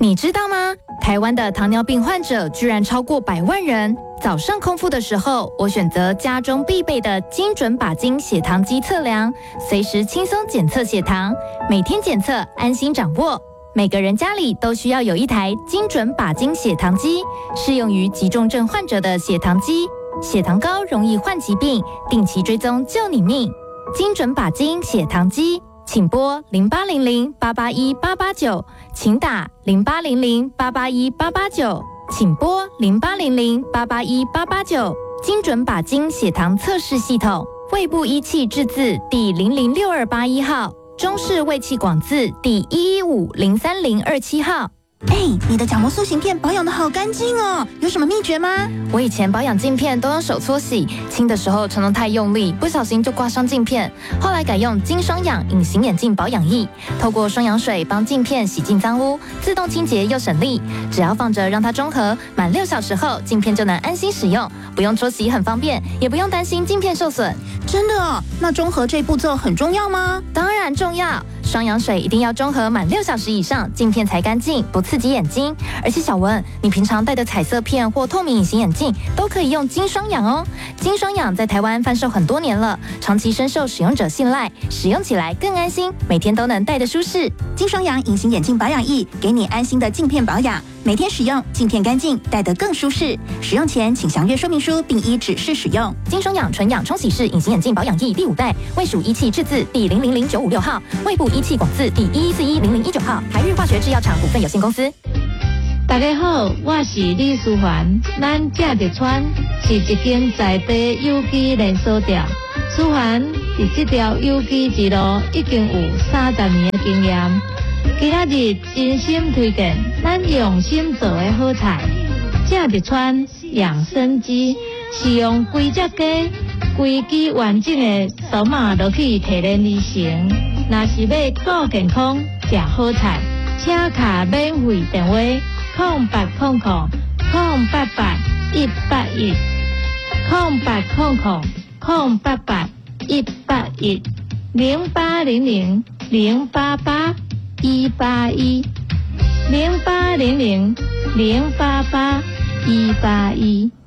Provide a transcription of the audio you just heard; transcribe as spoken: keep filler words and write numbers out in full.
你知道吗？台湾的糖尿病患者居然超过百万人。早上空腹的时候，我选择家中必备的精准把精血糖机测量，随时轻松检测血糖，每天检测，安心掌握。每个人家里都需要有一台精准把精血糖机，适用于急重症患者的血糖机。血糖高容易患疾病，定期追踪救你命。精准把精血糖机，请拨零八零零八八一八八九，请打零八零零八八一八八九，请拨零八零零八八一八八九。精准把精血糖测试系统，卫部仪器制字第零零六二八一号，中式卫气广字第一一五零三零二七号。 哎，你的角膜塑形片保养得好干净哦，有什么秘诀吗？ 我以前保养镜片都用手搓洗，清的时候常常太用力，不小心就刮伤镜片。后来改用金双氧隐形眼镜保养液，透过双氧水帮镜片洗净脏污，自动清洁又省力。只要放着让它中和，满六小时后镜片就能安心使用，不用搓洗很方便，也不用担心镜片受损。 真的哦？那中和这步骤很重要吗？ 当然重要。双氧水一定要中和满六小时以上，镜片才干净，不刺激眼睛。而且小文，你平常戴的彩色片或透明隐形眼镜都可以用金双氧哦。金双氧在台湾贩售很多年了，长期深受使用者信赖，使用起来更安心，每天都能戴得舒适。 金双氧隐形眼镜保养液，给你安心的镜片保养，每天使用，镜片干净，戴得更舒适。使用前请详阅说明书，并依指示使用。 金双氧纯氧冲洗式隐形眼镜保养液第五代，卫属仪器制字第零零零九五六号，卫部仪器广字第一一四一零零一九号，台日化学制药厂股份有限公司。 大家好，我是李淑环，咱正直川是一间在地有机连锁店。淑环伫这条有机之路已经有三十年的经验。今仔日真心推荐咱用心做的好菜，正直川养生鸡是用规只鸡、规只完整的扫码落去提炼而成。若是要顾健康、食好菜，请卡免费电话空八空空空八八一八一空八空空空八八一八一零八零零零八八一八一零八零零零八八一八一。